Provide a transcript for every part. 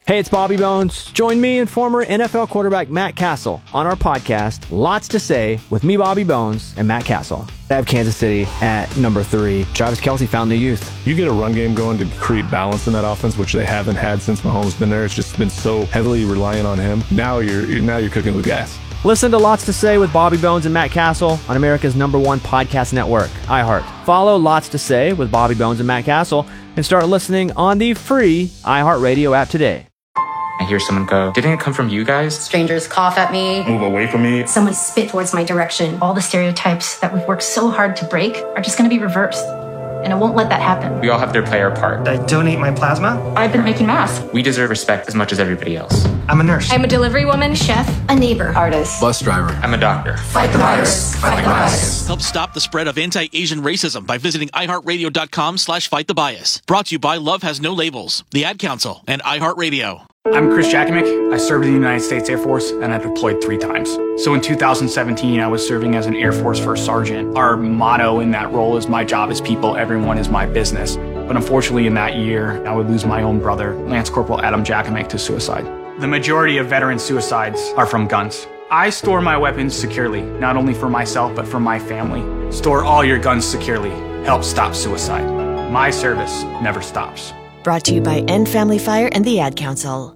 Hey, it's Bobby Bones. Join me and former NFL quarterback Matt Castle on our podcast, Lots to Say, with me, Bobby Bones, and Matt Castle. I have Kansas City at number 3. Travis Kelce found the youth. You get a run game going to create balance in that offense, which they haven't had since Mahomes been there. It's just been so heavily reliant on him. Now you're cooking with gas. Listen to Lots to Say with Bobby Bones and Matt Castle on America's #1 podcast network, iHeart. Follow Lots to Say with Bobby Bones and Matt Castle and start listening on the free iHeartRadio app today. I hear someone go, "Didn't it come from you guys?" Strangers cough at me. Move away from me. Someone spit towards my direction. All the stereotypes that we've worked so hard to break are just going to be reversed. And I won't let that happen. We all have to play our part. I donate my plasma. I've been making masks. We deserve respect as much as everybody else. I'm a nurse. I'm a delivery woman, chef, a neighbor, artist, bus driver. I'm a doctor. Fight the virus. Fight the bias. Help stop the spread of anti-Asian racism by visiting iHeartRadio.com/fightthebbias. Brought to you by Love Has No Labels, the Ad Council, and iHeartRadio. I'm Chris Jakimick. I served in the United States Air Force, and I deployed 3 times. So in 2017, I was serving as an Air Force First Sergeant. Our motto in that role is, "My job is people, everyone is my business." But unfortunately, in that year, I would lose my own brother, Lance Corporal Adam Jakimick, to suicide. The majority of veteran suicides are from guns. I store my weapons securely, not only for myself, but for my family. Store all your guns securely. Help stop suicide. My service never stops. Brought to you by End Family Fire and the Ad Council.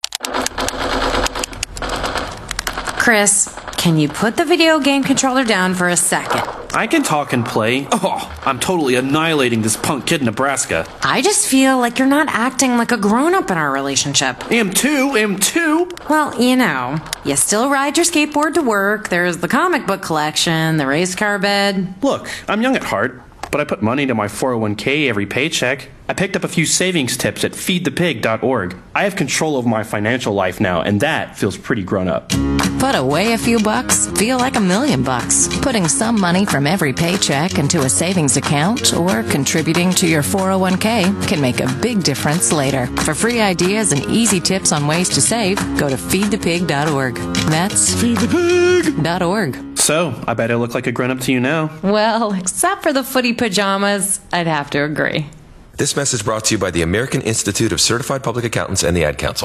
Chris, can you put the video game controller down for a second? I can talk and play. Oh, I'm totally annihilating this punk kid in Nebraska. I just feel like you're not acting like a grown-up in our relationship. Am too. Well, you still ride your skateboard to work, there's the comic book collection, the race car bed. Look, I'm young at heart, but I put money into my 401k every paycheck. I picked up a few savings tips at feedthepig.org. I have control of my financial life now, and that feels pretty grown up. Put away a few bucks, feel like $1 million. Putting some money from every paycheck into a savings account or contributing to your 401k can make a big difference later. For free ideas and easy tips on ways to save, go to feedthepig.org. That's feedthepig.org. So, I bet I look like a grown-up to you now. Well, except for the footy pajamas, I'd have to agree. This message brought to you by the American Institute of Certified Public Accountants and the Ad Council.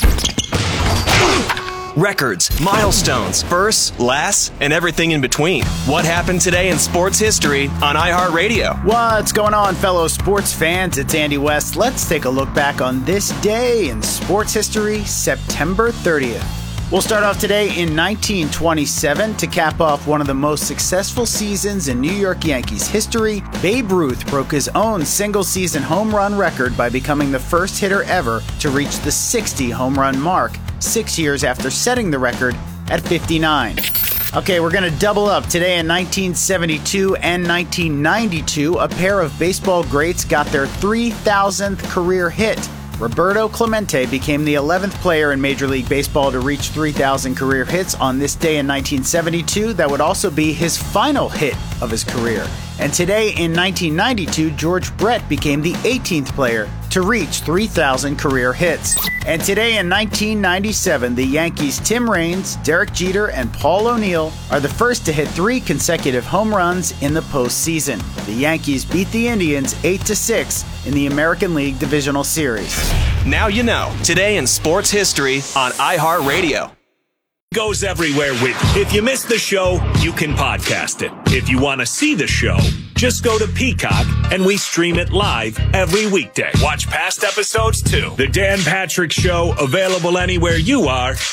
Records, milestones, firsts, lasts, and everything in between. What happened today in sports history on iHeartRadio? What's going on, fellow sports fans? It's Andy West. Let's take a look back on this day in sports history, September 30th. We'll start off today in 1927 to cap off one of the most successful seasons in New York Yankees history. Babe Ruth broke his own single-season home run record by becoming the first hitter ever to reach the 60 home run mark, 6 years after setting the record at 59. Okay, we're going to double up. Today in 1972 and 1992, a pair of baseball greats got their 3,000th career hit. Roberto Clemente became the 11th player in Major League Baseball to reach 3,000 career hits on this day in 1972. That would also be his final hit of his career. And today in 1992, George Brett became the 18th player to reach 3,000 career hits. And today in 1997, the Yankees' Tim Raines, Derek Jeter, and Paul O'Neill are the first to hit 3 consecutive home runs in the postseason. The Yankees beat the Indians 8-6 in the American League Divisional Series. Now you know. Today in sports history on iHeartRadio. Goes everywhere with you. If you missed the show, you can podcast it. If you want to see the show, just go to Peacock and we stream it live every weekday. Watch past episodes too. The Dan Patrick Show, available anywhere you are